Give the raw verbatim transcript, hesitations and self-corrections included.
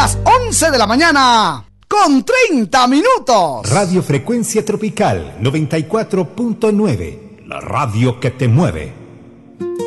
las once de la mañana, con treinta minutos. Radio Frecuencia Tropical noventa y cuatro punto nueve, la radio que te mueve.